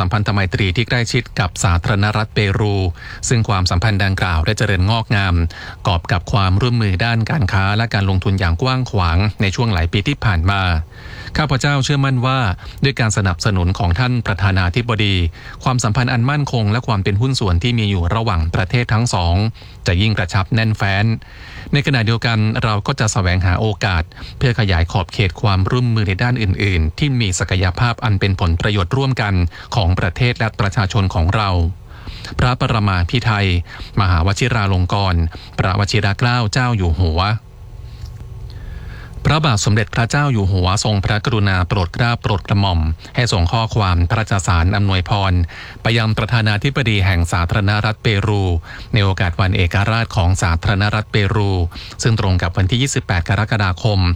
สัมพันธไมตรีที่ใกล้ชิดกับสาธารณรัฐเปรูซึ่งความสัมพันธ์ดังกล่าวได้เจริญงอกงามกอบกับความร่วมมือด้านการค้าและการลงทุนอย่างกว้างขวางในช่วงหลายปีที่ผ่านมาข้าพเจ้าเชื่อมั่นว่าด้วยการสนับสนุนของท่านประธานาธิบดีความสัมพันธ์อันมั่นคงและความเป็นหุ้นส่วนที่มีอยู่ระหว่างประเทศทั้งสองจะยิ่งกระชับแน่นแฟ้นในขณะเดียวกันเราก็จะแสวงหาโอกาสเพื่อขยายขอบเขตความร่วมมือในด้านอื่นๆที่มีศักยภาพอันเป็นผลประโยชน์ร่วมกันของประเทศและประชาชนของเราพระประมาภิไธยมหาวชิราลงกรณ์พระวชิรเกล้าเจ้าอยู่หัวพระบาทสมเด็จพระเจ้าอยู่หัวทรงพระกรุณาโปรดเกล้าโปรดกระหม่อมให้ส่งข้อความพระราชสารอำนวยพรไปยังประธานาธิบดีแห่งสาธารณรัฐเปรูในโอกาสวันเอกราชของสาธารณรัฐเปรูซึ่งตรงกับวันที่ 28 กรกฎาคม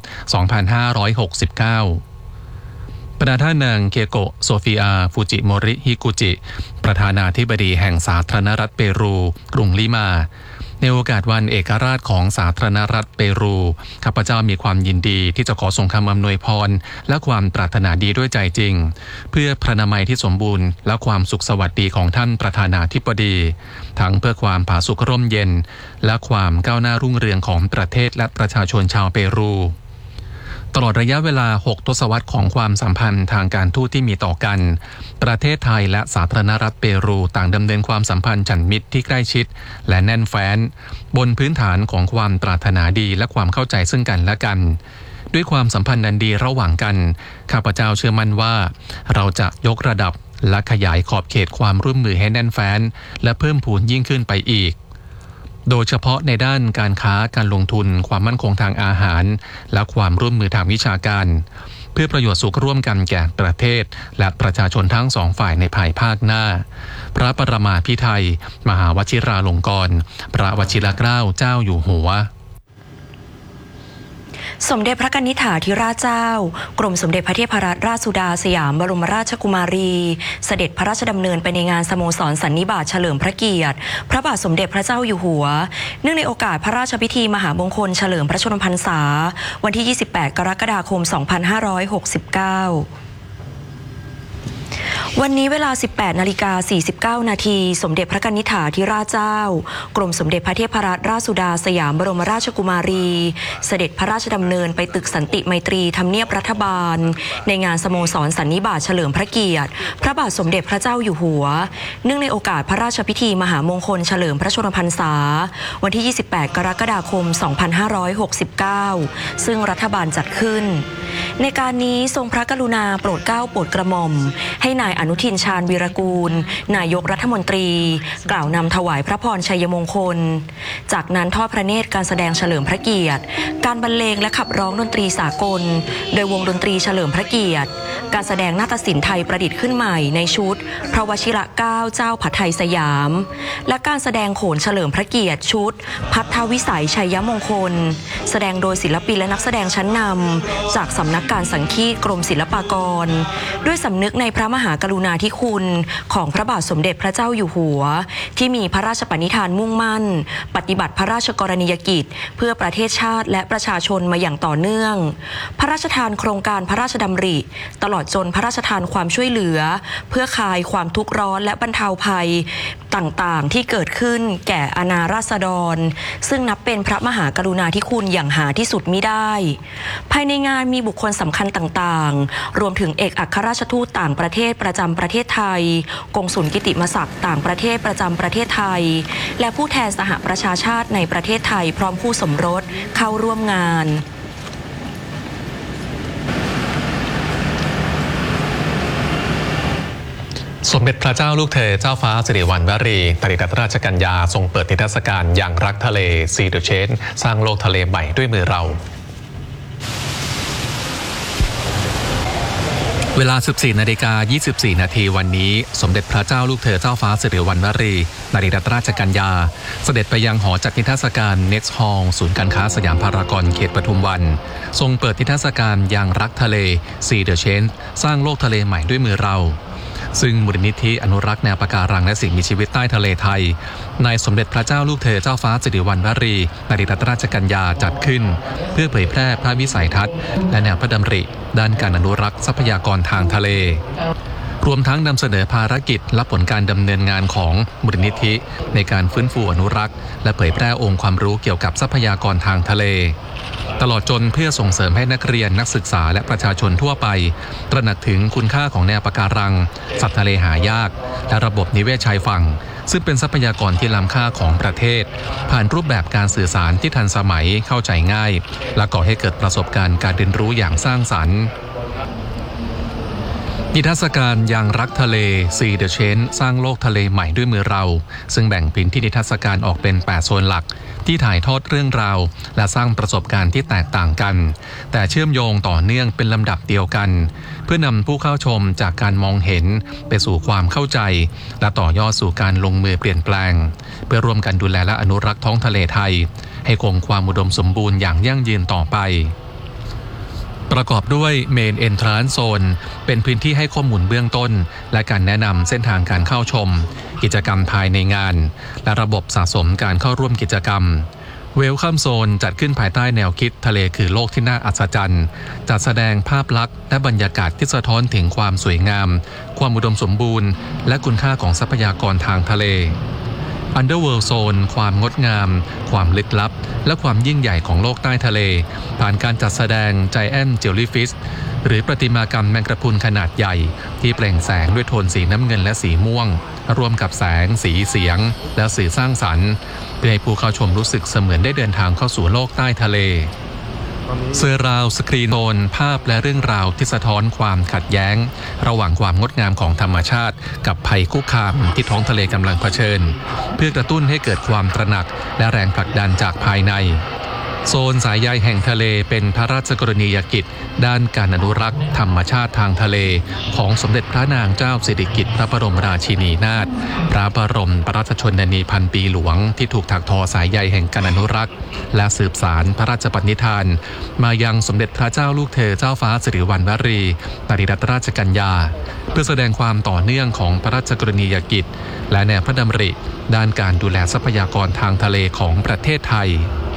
2569ประธานาธิบดีเกโกะโซฟีอาฟูจิโมริฮิกุจิประธานาธิบดีแห่งสาธารณรัฐเปรูกรุงลิมาในโอกาสวันเอกราชของสาธารณรัฐเปรูข้าพเจ้ามีความยินดีที่จะขอส่งคำอำนวยพรและความปรารถนาดีด้วยใจจริงเพื่อพระนามัยที่สมบูรณ์และความสุขสวัสดีของท่านประธานาธิบดีทั้งเพื่อความผาสุกร่มเย็นและความก้าวหน้ารุ่งเรืองของประเทศและประชาชนชาวเปรูตลอดระยะเวลา6ทศวรรษของความสัมพันธ์ทางการทูตที่มีต่อกันประเทศไทยและสาธารณรัฐเปรูต่างดำเนินความสัมพันธ์ฉันมิตรที่ใกล้ชิดและแน่นแฟ้นบนพื้นฐานของความปรารถนาดีและความเข้าใจซึ่งกันและกันด้วยความสัมพันธ์อันดีระหว่างกันข้าพเจ้าเชื่อมั่นว่าเราจะยกระดับและขยายขอบเขตความร่วมมือให้แน่นแฟ้นและเพิ่มพูนยิ่งขึ้นไปอีกโดยเฉพาะในด้านการค้าการลงทุนความมั่นคงทางอาหารและความร่วมมือทางวิชาการเพื่อประโยชน์สุขร่วมกันแก่ประเทศและประชาชนทั้งสองฝ่ายในภายภาคหน้าพระประมาภิไธยมหาวชิราลงกรณ์พระวชิรเกล้าเจ้าอยู่หัวสมเด็จพระกนิษฐาธิราชเจ้ากรมสมเด็จพระเทพรัตนราชสุดาสยามบรมราชกุมารีเสด็จพระราชดำเนินไปในงานสโมสรสันนิบาตเฉลิมพระเกียรติพระบาทสมเด็จพระเจ้าอยู่หัวเนื่องในโอกาสพระราชพิธีมหามงคลเฉลิมพระชนมพรรษาวันที่ 28 กรกฎาคม 2569วันนี้เวลา 18:49 นาทีสมเด็จพระกนิษฐาธิราชเจ้ากรมสมเด็จพระเทพรัตนราชสุดาสยามบรมราชกุมารีเสด็จพระราชดำเนินไปตึกสันติไมตรีทำเนียบรัฐบาลในงานสโมสรสันนิบาตเฉลิมพระเกียรติพระบาทสมเด็จพระเจ้าอยู่หัวเนื่องในโอกาสพระราชพิธีมหามงคลเฉลิมพระชนมพรรษาวันที่ 28 กรกฎาคม 2569ซึ่งรัฐบาลจัดขึ้นในการนี้ทรงพระกรุณาโปรดเกล้าโปรดกระหม่อมให้นายอนุทินชาญวีรกูลนายกรัฐมนตรีกล่าวนำถวายพระพรชัยมงคลจากนั้นทอดพระเนตรการแสดงเฉลิมพระเกียรติการบรรเลงและขับร้องดนตรีสากลโดยวงดนตรีเฉลิมพระเกียรติการแสดงนาฏศิลป์ไทยประดิษฐ์ขึ้นใหม่ในชุดพระวชิรเกล้าเจ้าผัดไทยสยามและการแสดงโขนเฉลิมพระเกียรติชุดพัทธวิสัยชัยมงคลแสดงโดยศิลปินและนักแสดงชั้นนำจากสำนักการสังคีตกรมศิลปากรด้วยสำนึกในพระมหากรุณาธิคุณของพระบาทสมเด็จพระเจ้าอยู่หัวที่มีพระราชปณิธานมุ่งมั่นปฏิบัติพระราชกรณียกิจเพื่อประเทศชาติและประชาชนมาอย่างต่อเนื่องพระราชทานโครงการพระราชดำริตลอดจนพระราชทานความช่วยเหลือเพื่อคลายความทุกข์ร้อนและบรรเทาภัยต่างๆที่เกิดขึ้นแก่อาณาราษฎรซึ่งนับเป็นพระมหากรุณาธิคุณอย่างหาที่สุดมิได้ภายในงานมีบุคคลสำคัญต่างๆรวมถึงเอกอัครราชทูตต่างประเทศประจำประเทศไทยกงสุลกิติมศักดิ์ต่างประเทศประจำประเทศไทยและผู้แทนสหประชาชาติในประเทศไทยพร้อมคู่สมรสเข้าร่วมงานสมเด็จพระเจ้าลูกเธอเจ้าฟ้าสิริวัณวรีปริรัตนราชกัญญาทรงเปิดนิทรรศการอย่างรักทะเลซีเดอะเชนสร้างโลกทะเลใหม่ด้วยมือเราเวลา 14:24 นาทีวันนี้สมเด็จพระเจ้าลูกเธอเจ้าฟ้าสิริวัณวรีปริรัตนราชกัญญาเสด็จไปยังหอจัดนิทรรศการ Next Hall ศูนย์การค้าสยามพารากอนเขตปทุมวันทรงเปิดนิทรรศการอย่างรักทะเลซีเดอะเชนสร้างโลกทะเลใหม่ด้วยมือเราซึ่งมูลนิธิอนุรักษ์แนวปะการังและสิ่งมีชีวิตใต้ทะเลไทยในสมเด็จพระเจ้าลูกเธอเจ้าฟ้าสิริวัณวรีปริรัตนราชกัญญาจัดขึ้นเพื่อเผยแพร่พระวิสัยทัศน์และแนวพระดำริด้านการอนุรักษ์ทรัพยากรทางทะเลรรวมทั้งนำเสนอภารกิจและผลการดำเนินงานของมูลนิธิในการฟื้นฟูอนุรักษ์และเผยแพร่องค์ความรู้เกี่ยวกับทรัพยากรทางทะเลตลอดจนเพื่อส่งเสริมให้นักเรียนนักศึกษาและประชาชนทั่วไปตระหนักถึงคุณค่าของแนวปะการังสัตว์ทะเลหายากและระบบนิเวศชายฝั่งซึ่งเป็นทรัพยากรที่ล้ำค่าของประเทศผ่านรูปแบบการสื่อสารที่ทันสมัยเข้าใจง่ายและก่อให้เกิดประสบการณ์การเรียนรู้อย่างสร้างสรรค์นิทรรศการยังรักทะเล See the Change สร้างโลกทะเลใหม่ด้วยมือเราซึ่งแบ่งพื้นที่นิทรรศการออกเป็น8โซนหลักที่ถ่ายทอดเรื่องราวและสร้างประสบการณ์ที่แตกต่างกันแต่เชื่อมโยงต่อเนื่องเป็นลำดับเดียวกันเพื่อนำผู้เข้าชมจากการมองเห็นไปสู่ความเข้าใจและต่อยอดสู่การลงมือเปลี่ยนแปลงเพื่อร่วมกันดูแลและอนุรักษ์ท้องทะเลไทยให้คงความอุดมสมบูรณ์อย่างยั่งยืนต่อไปประกอบด้วย Main Entrance Zone เป็นพื้นที่ให้ข้อมูลเบื้องต้นและการแนะนำเส้นทางการเข้าชมกิจกรรมภายในงานและระบบสะสมการเข้าร่วมกิจกรรม Welcome Zone จัดขึ้นภายใต้แนวคิดทะเลคือโลกที่น่าอัศจรรย์จัดแสดงภาพลักษณ์และบรรยากาศที่สะท้อนถึงความสวยงามความอุดมสมบูรณ์และคุณค่าของทรัพยากรทางทะเลUnderworld Zone ความงดงามความลึกลับและความยิ่งใหญ่ของโลกใต้ทะเลผ่านการจัดแสดง Giant Jellyfish หรือประติมากรรมแมงกระพรุนขนาดใหญ่ที่เปล่งแสงด้วยโทนสีน้ำเงินและสีม่วงรวมกับแสงสีเสียงและสื่อสร้างสรรค์เพื่อให้ผู้เข้าชมรู้สึกเสมือนได้เดินทางเข้าสู่โลกใต้ทะเลเซอร์ราวสกรีนโซนภาพและเรื่องราวที่สะท้อนความขัดแย้งระหว่างความงดงามของธรรมชาติกับภัยคุกคามที่ท้องทะเลกำลังเผชิญเพื่อกระตุ้นให้เกิดความตระหนักและแรงผลักดันจากภายในโซนสายใยแห่งทะเลเป็นพระราชกรณียกิจด้านการอนุรักษ์ธรรมชาติทางทะเลของสมเด็จพระนางเจ้าสิริกิติ์พระบรมราชินีนาถพระบรมราชชนนีพันปีหลวงที่ถูกถักทอสายใยแห่งการอนุรักษ์และสืบสานพระราชปณิธานมายังสมเด็จพระเจ้าลูกเธอเจ้าฟ้าสิริวัณวรีปริรัตนราชกัญญาเพื่อแสดงความต่อเนื่องของพระราชกรณียกิจและแนวพระดำริด้านการดูแลทรัพยากรทางทะเลของประเทศไทย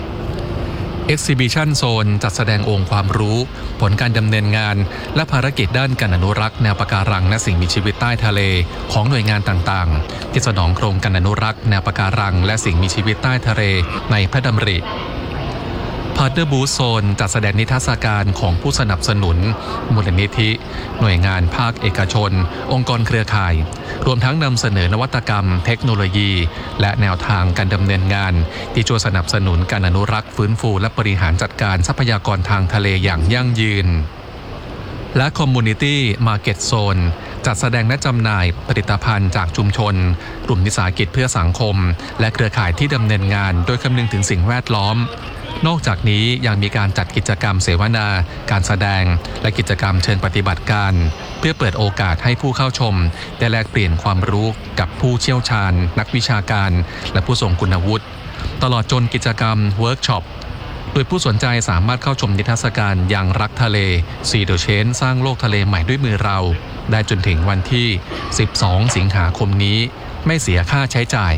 Exhibition Zone จัดแสดงองค์ความรู้ผลการดำเนินงานและภารกิจด้านการอนุรักษ์แนวปะการังและสิ่งมีชีวิตใต้ทะเลของหน่วยงานต่างๆที่สนองโครงการอนุรักษ์แนวปะการังและสิ่งมีชีวิตใต้ทะเลในพระดำริPartner Booth Zone จัดแสดงนิทรรศการของผู้สนับสนุนมูลนิธิหน่วยงานภาคเอกชนองค์กรเครือข่ายรวมทั้งนำเสนอนวัตกรรมเทคโนโลยีและแนวทางการดำเนินงานที่ช่วยสนับสนุนการอนุรักษ์ฟื้นฟูและบริหารจัดการทรัพยากรทางทะเลอย่างยั่งยืนและ Community Market Zone จัดแสดงและจำหน่ายผลิตภัณฑ์จากชุมชนกลุ่มวิสาหกิจเพื่อสังคมและเครือข่ายที่ดำเนินงานโดยคำนึงถึงสิ่งแวดล้อมนอกจากนี้ยังมีการจัดกิจกรรมเสวนาการแสดงและกิจกรรมเชิญปฏิบัติการเพื่อเปิดโอกาสให้ผู้เข้าชมได้แลกเปลี่ยนความรู้กับผู้เชี่ยวชาญนักวิชาการและผู้ทรงคุณวุฒิตลอดจนกิจกรรมเวิร์กช็อปโดยผู้สนใจสามารถเข้าชมนิทรรศการยังรักทะเล See the Change สร้างโลกทะเลใหม่ด้วยมือเราได้จนถึงวันที่12สิงหาคมนี้ไม่เสียค่าใช้จ่าย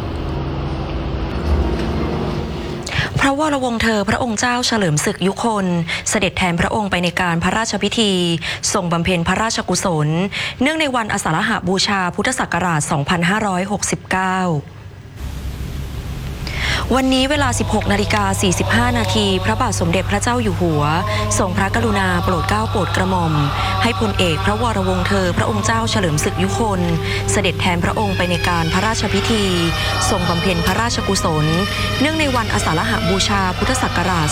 พระวรวงศ์เธอพระองค์เจ้าเฉลิมศึกยุคนเสด็จแทนพระองค์ไปในการพระราชพิธีทรงบำเพ็ญพระราชกุศลเนื่องในวันอาสาฬหบูชาพุทธศักราช 2569 วันนี้เวลา 16:45 นาทีพระบาทสมเด็จพระเจ้าอยู่หัวทรงพระกรุณาโปรดเกล้าโปรดกระหม่อมให้พลเอกพระวรวงศ์เธอพระองค์เจ้าเฉลิมศึกยุคนเสด็จแทนพระองค์ไปในการพระราชพิธีทรงบำเพ็ญพระราชกุศลเนื่องในวันอาสาฬหบูชาพุทธศักราช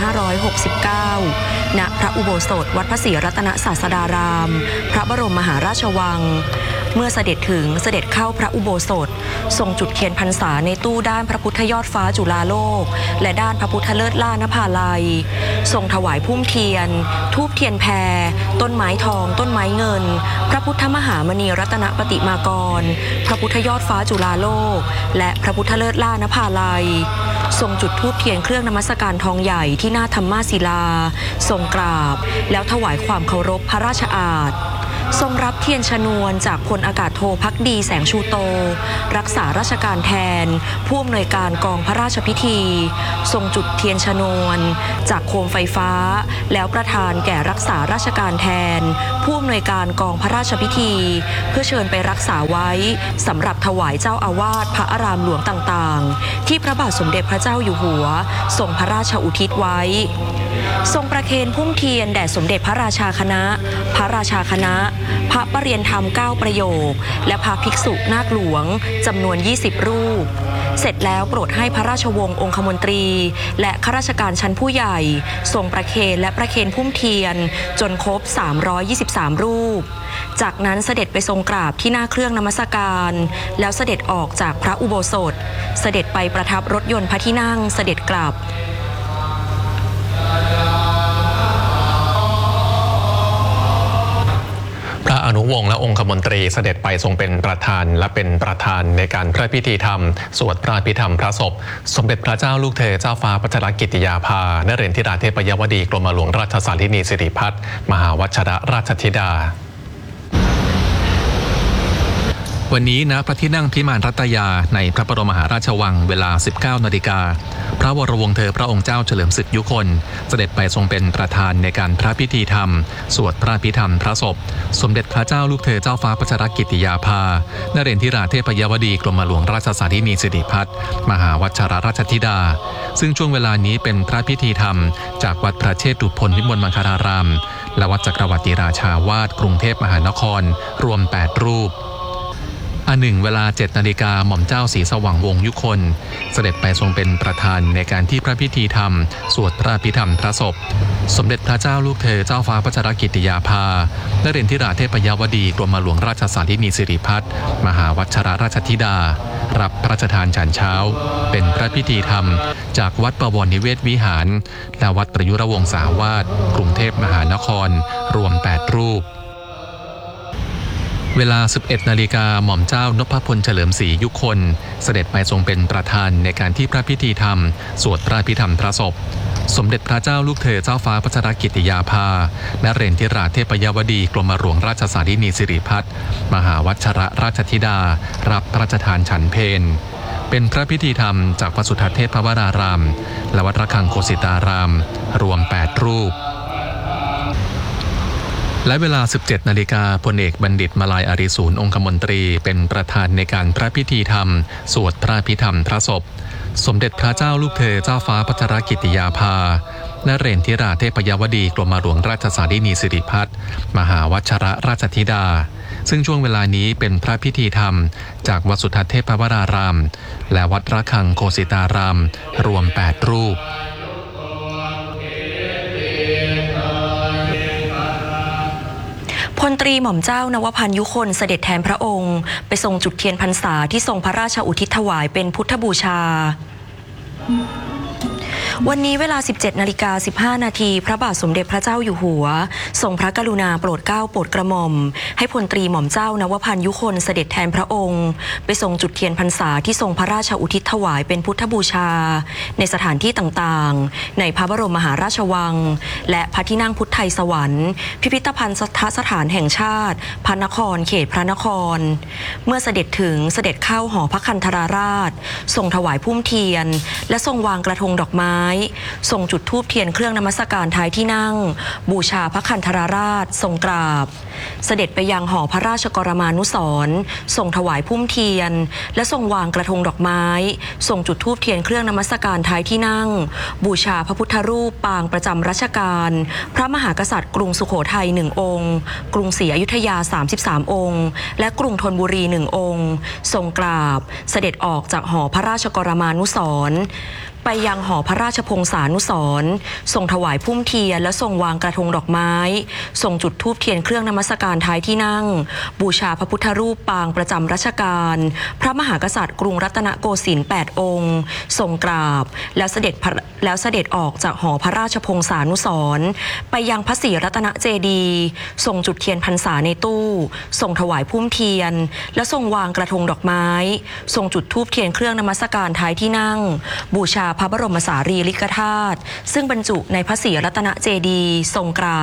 2569 ณ พระอุโบสถวัดพระศรีรัตนศาสดารามพระบรมมหาราชวังเมื่อเสด็จถึงเสด็จเข้าพระอุโบสถทรงจุดเทียนพรรษาในตู้ด้านพระพุทธยอดฟ้าจุฬาโลกและด้านพระพุทธเลิศล่านภาลัยทรงถวายพุ่มเทียนธูปเทียนแพรต้นไม้ทองต้นไม้เงินพระพุทธมหามณีรัตนปฏิมากรพระพุทธยอดฟ้าจุฬาโลกและพระพุทธเลิศล่านภาลัยทรงจุดธูปเทียนเครื่องนมัสการทองใหญ่ที่หน้าธรรมาศิลาทรงกราบแล้วถวายความเคารพพระราชอาภทรงรับเทียนชนวนจากพลอากาศโทภักดีแสงชูโตรักษาราชการแทนผู้อำนวยการกองพระราชพิธีทรงจุดเทียนชนวนจากโคมไฟฟ้าแล้วประทานแก่รักษาราชการแทนผู้อำนวยการกองพระราชพิธีเพื่อเชิญไปรักษาไว้สำหรับถวายเจ้าอาวาสพระอารามหลวงต่างๆที่พระบาทสมเด็จพระเจ้าอยู่หัวทรงพระราชอุทิศไว้ทรงประเคนพุ่มเทียนแด่สมเด็จพระราชาคณะพระราชาคณะพระประเรียนธรรม9ประโยคและพระภิกษุนาคหลวงจำนวน20รูปเสร็จแล้วโปรดให้พระราชวงศ์องคมนตรีและข้าราชการชั้นผู้ใหญ่ทรงประเคนและประเคนพุ่มเทียนจนครบ323รูปจากนั้นเสด็จไปทรงกราบที่หน้าเครื่องนมัสการแล้วเสด็จออกจากพระอุโบสถเสด็จไปประทับรถยนต์พระที่นั่งเสด็จกลับพระอนุวงศ์และองคมนตรีเสด็จไปทรงเป็นประธานและเป็นประธานในการพระพิธีธรรมสวดพระพิธรรมพระศพสมเด็จพระเจ้าลูกเธอเจ้าฟ้าพัชรกิติยาภานเรนทิราเทพยวดีกรมหลวงราชสารินีสิริพัฒน์มหาวัชรราชธิดาวันนี้ณพระที่นั่งพิมานรัตยาในพระบรมมหาราชวังเวลา 19 นาฬิกาพระวรวงศ์เธอพระองค์เจ้าเฉลิมศึกยุคนเสด็จไปทรงเป็นประธานในการพระพิธีธรรมสวดพระพิธรรมพระศพสมเด็จพระเจ้าลูกเธอเจ้าฟ้าพัชรกิติยาภานเรนทิราเทพยวดีกรมหลวงราชสารินีสิริพัฒน์มหาวัชรราชธิดาซึ่งช่วงเวลานี้เป็นพระพิธีธรรมจากวัดพระเชตุพนวิมลมังคลารามและวัดจักรวรรดิราชาวาสกรุงเทพมหานครรวม8รูปเวลา 7 นาฬิกาหม่อมเจ้าศรีสว่างวงศ์ยุคนเสด็จไปทรงเป็นประธานในการที่พระพิธีธรรมสวดพระพิธรรมพระศพสมเด็จพระเจ้าลูกเธอเจ้าฟ้าพัชรกิติยาภานเรนทิราเทพยวดีกรมหลวงราชสารินีสิริพัฒน์มหาวัชรราชธิดารับพระราชทานฉันเช้าเป็นพระพิธีธรรมจากวัดบวรนิเวศวิหารและวัดประยุรวงศาวาสกรุงเทพมหานครรวม8รูปเวลา 11 นาฬิกาหม่อมเจ้านพพลเฉลิมศรียุคนเสด็จไปทรงเป็นประธานในการที่พระพิธีธรรมสวดพระพิธรรมพระศพสมเด็จพระเจ้าลูกเธอเจ้าฟ้าพัชรกิติยาภานเรนทิราเทพยวดีกรมหลวงราชสารินีสิริพัฒน์มหาวัชรราชธิดารับพระราชทานฉันเพลเป็นพระพิธีธรรมจากวัดสุทัศน์เทพวรารามและวัดระฆังโคสิตารามรวม8รูปและเวลา 17 นาฬิกาพลเอกบัณฑิตมาลายอาริสูรองคมนตรีเป็นประธานในการพระพิธีธรรมสวดพระพิธรรมพระศพสมเด็จพระเจ้าลูกเธอเจ้าฟ้าพัชรกิติยาภานเรนทิราเทพยวดีกรมหลวงราชสารินีสิริพัฒน์มหาวัชรราชธิดาซึ่งช่วงเวลานี้เป็นพระพิธีธรรมจากวัดสุทัศน์เทพวรารามและวัดระฆังโคสิตารามรวม8รูปพลตรีหม่อมเจ้านวพันธ์ยุคนเสด็จแทนพระองค์ไปทรงจุดเทียนพรรษาที่ทรงพระราชอุทิศถวายเป็นพุทธบูชาวันนี้เวลา 17 นาฬิกา 15 นาทีพระบาทสมเด็จพระเจ้าอยู่หัวทรงพระกรุณาโปรดเกล้าโปรดกระหม่อมให้พลตรีหม่อมเจ้านวพันธ์ยุคนเสด็จแทนพระองค์ไปทรงจุดเทียนพรรษาที่ทรงพระราชอุทิศถวายเป็นพุทธบูชาในสถานที่ต่างๆในพระบรมมหาราชวังและพระที่นั่งพุทธไทยสวรรค์พิพิธภัณฑ์สถานแห่งชาติพระนครเขตพระนครเมื่อเสด็จถึงเสด็จเข้าหอพระคันธราราชทรงถวายพุ่มเทียนและทรงวางกระทงดอกไม้ทรงจุดธูปเทียนเครื่องนมัสการท้ายที่นั่งบูชาพระคันธราราชทรงกราบเสด็จไปยังหอพระราชกรมานุสรณ์ทรงถวายพุ่มเทียนและทรงวางกระทงดอกไม้ทรงจุดธูปเทียนเครื่องนมัสการท้ายที่นั่งบูชาพระพุทธรูปปางประจำรัชกาลพระมหากษัตริย์กรุงสุโขทัย1องค์กรุงศรีอยุธยา33องค์และกรุงธนบุรี1องค์ทรงกราบเสด็จออกจากหอพระราชกรมานุสรณ์ไปยังหอพระราชพงศานุสรณ์ทรงถวายพุ่มเทียนและทรงวางกระทงดอกไม้ทรงจุดธูปเทียนเครื่องนมัสการท้ายที่นั่งบูชาพระพุทธรูปปางประจำรัชกาลพระมหากษัตริย์กรุงรัตนโกสินทร์8องค์ทรงกราบแล้วเสด็จออกจากหอพระราชพงศานุสรณ์ไปยังพระศรีรัตนเจดีย์ทรงจุดเทียนพรรษาในตู้ทรงถวายพุ่มเทียนและทรงวางกระทงดอกไม้ทรงจุดธูปเทียนเครื่องนมัสการท้ายที่นั่งบูชาพระบรมสารีริกธาตุซึ่งบรรจุในพระศรีรัตนเจดีย์ทรงกราบ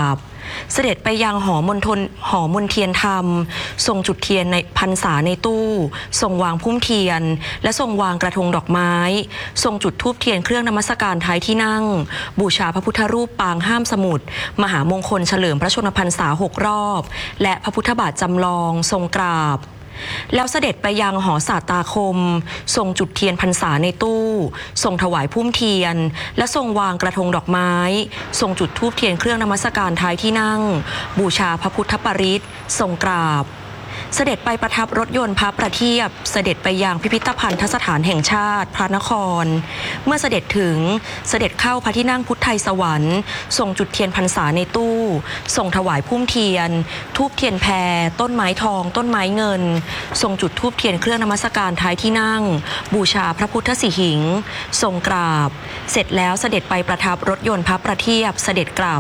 เสด็จไปยังหอมนเทียนธรรมทรงจุดเทียนในพรรษาในตู้ทรงวางพุ่มเทียนและทรงวางกระทงดอกไม้ทรงจุดธูปเทียนเครื่องนมัสการท้ายที่นั่งบูชาพระพุทธรูปปางห้ามสมุทรมหามงคลเฉลิมพระชนมพรรษา6 รอบและพระพุทธบาทจำลองทรงกราบแล้วเสด็จไปยังหอศาสตราคมทรงจุดเทียนพรรษาในตู้ทรงถวายพุ่มเทียนและทรงวางกระทงดอกไม้ทรงจุดธูปเทียนเครื่องนมัสการท้ายที่นั่งบูชาพระพุทธปริตรทรงกราบเสด็จไปประทับรถยนต์พระประเทียบเสด็จไปยังพิพิธภัณฑสถานแห่งชาติพระนครเมื่อเสด็จถึงเสด็จเข้าพระที่นั่งพุทธไทยสวรรค์ทรงจุดเทียนพรรษาในตู้ทรงถวายพุ่มเทียนธูปเทียนแพรต้นไม้ทองต้นไม้เงินทรงจุดธูปเทียนเครื่องนมัสการท้ายที่นั่งบูชาพระพุทธสิหิงค์ทรงกราบเสร็จแล้วเสด็จไปประทับรถยนต์พระประเทียบเสด็จกลับ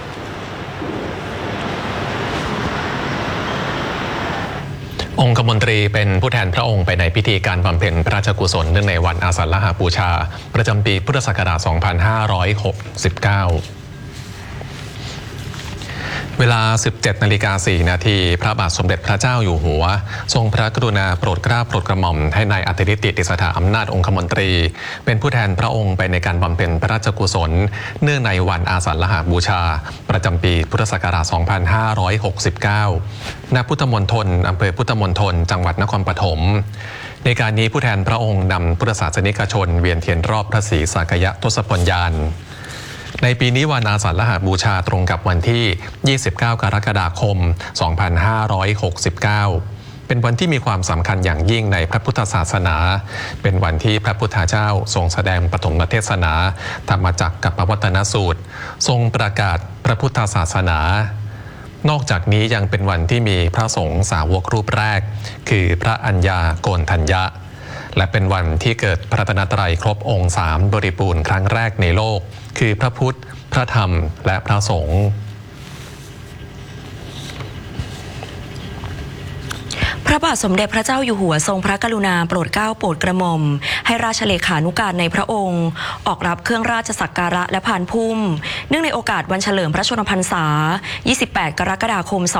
องคมนตรีเป็นผู้แทนพระองค์ไปในพิธีการบำเพ็ญพระราชกุศลเนื่องในวันอาสาฬหบูชาประจำปีพุทธศักราช 2569 เวลา 17:04 นาทีพระบาทสมเด็จพระเจ้าอยู่หัวทรงพระกรุณาโปรดเกล้าโปรดกระหม่อมให้นายอธิริติ ติสถาอำนาจองคมนตรีเป็นผู้แทนพระองค์ไปในการบำเพ็ญพระราชกุศลเนื่องในวันอาสาฬหบูชาประจำปีพุทธศักราช 2569 ณ พุทธมณฑลอำเภอพุทธมณฑลจังหวัดนครปฐมในการนี้ผู้แทนพระองค์นำพุทธศาสนิกชนเวียนเทียนรอบพระศรีสักยะทศพลยานในปีนี้วันอาสาฬหบูชาตรงกับวันที่ 29 กรกฎาคม 2569 เป็นวันที่มีความสำคัญอย่างยิ่งในพระพุทธศาสนาเป็นวันที่พระพุทธเจ้าทรงแสดงปฐมเทศนาธรรมจักรกับปวัตตนสูตรทรงประกาศพระพุทธศาสนานอกจากนี้ยังเป็นวันที่มีพระสงฆ์สาวกรูปแรกคือพระอัญญาโกณทัญญะและเป็นวันที่เกิดพระรัตนตรัยครบองค์3บริบูรณ์ครั้งแรกในโลกคือพระพุทธพระธรรมและพระสงฆ์พระบาทสมเด็จพระเจ้าอยู่หัวทรงพระกรุณาโปรดเกล้าโปรดกระหม่อมให้ราชเลขานุการในพระองค์ออกรับเครื่องราชสักการะและพานพุ่มเนื่องในโอกาสวันเฉลิมพระชนมพรรษา 28 กรกฎาคม 2569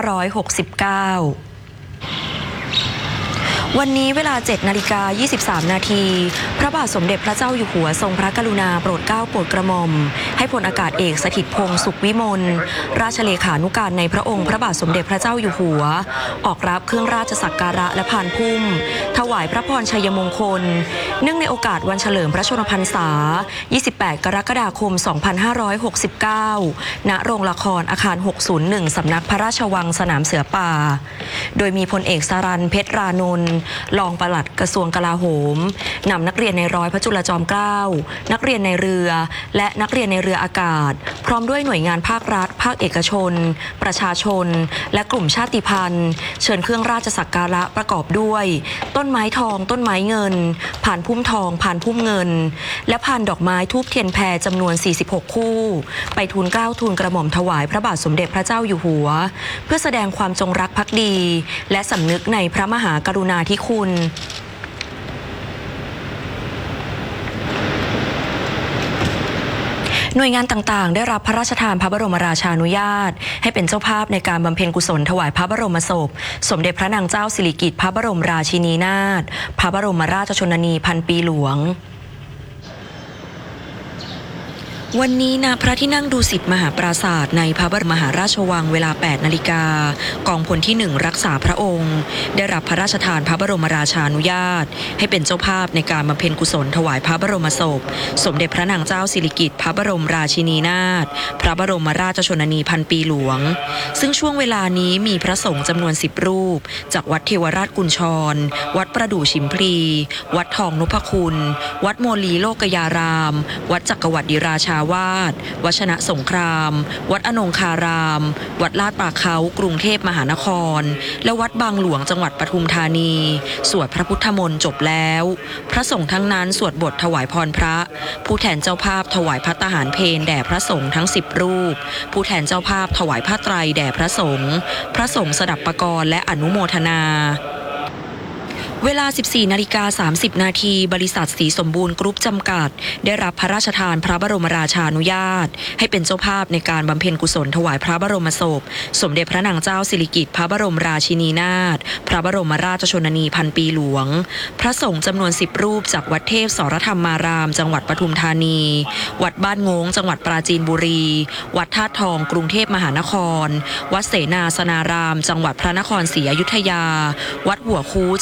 วันนี้เวลา 7:23 นาทีพระบาทสมเด็จพระเจ้าอยู่หัวทรงพระกรุณาโปรดเกล้าโปรดกระหม่อมให้พลอากาศเอกสถิตพงษ์สุขวิมลราชเลขานุการในพระองค์พระบาทสมเด็จพระเจ้าอยู่หัวออกรับเครื่องราชสักการะและพานพุ่มถวายพระพรชัยมงคลเนื่องในโอกาสวันเฉลิมพระชนมพรรษา 28 กรกฎาคม 2569 ณ โรงละครอาคาร 601 สำนักพระราชวังสนามเสือป่าโดยมีพลเอกสรัญเพชรรานนท์รองปลัดกระทรวงกลาโหมนำนักเรียนในร้อยพระจุลจอมเกล้านักเรียนในเรือและนักเรียนในเรืออากาศพร้อมด้วยหน่วยงานภาครัฐภาคเอกชนประชาชนและกลุ่มชาติพันธุ์เชิญเครื่องราชสักการะประกอบด้วยต้นไม้ทองต้นไม้เงินพานพุ่มทองพานพุ่มเงินและพานดอกไม้ธูปเทียนแพรจำนวน46คู่ไปทูลเกล้าทูลกระหม่อมถวายพระบาทสมเด็จพระเจ้าอยู่หัวเพื่อแสดงความจงรักภักดีและสำนึกในพระมหากรุณาธิคุณหน่วยงานต่างๆได้รับพระราชทานพระบรมราชานุญาตให้เป็นเจ้าภาพในการบำเพ็ญกุศลถวายพระบรมศพสมเด็จพระนางเจ้าสิริกิติ์พระบรมราชินีนาถพระบรมราชชนนีพันปีหลวงวันนี้ณพระที่นั่งดุสิตมหาปราสาทในพระบรมมหาราชวังเวลา 8 นาฬิกากองพลที่ 1 รักษาพระองค์ได้รับพระราชทานพระบรมราชานุญาตให้เป็นเจ้าภาพในการบำเพ็ญกุศลถวายพระบรมศพสมเด็จพระนางเจ้าสิริกิติ์พระบรมราชินีนาถพระบรมราชชนนีพันปีหลวงซึ่งช่วงเวลานี้มีพระสงฆ์จำนวน10 รูปจากวัดเทวราชกุญชรวัดประดู่ชิมพลีวัดทองนพคุณวัดโมลีโลกยารามวัดจักรวรรดิราชาวาสวัดชนะสงครามวัดอนงคารามวัดลาดปลาเขากรุงเทพมหานครและวัดบางหลวงจังหวัดปทุมธานีสวดพระพุทธมนต์จบแล้วพระสงฆ์ทั้งนั้นสวดบทถวายพรพระผู้แทนเจ้าภาพถวายภัตตาหารเพลแด่พระสงฆ์ทั้ง10 รูปผู้แทนเจ้าภาพถวายผ้าไตรแด่พระสงฆ์สดับปกรณ์และอนุโมทนาเวลา 14:30 นาทีบริษัทสีสมบูรณ์กรุ๊ปจำกัดได้รับพระราชทานพระบรมราชานุญาตให้เป็นเจ้าภาพในการบำเพ็ญกุศลถวายพระบรมศพสมเด็จพระนางเจ้าสิริกิติ์พระบรมราชินีนาถพระบรมราชชนนีพันปีหลวงพระสงฆ์จำนวน10 รูปจากวัดเทพสรธรรมารามจังหวัดปทุมธานีวัดบ้านโงงจังหวัดปราจีนบุรีวัดธาตุทองกรุงเทพมหานครวัดเสนาสนารามจังหวัดพระนครศรีอยุธยาวัดหัวคู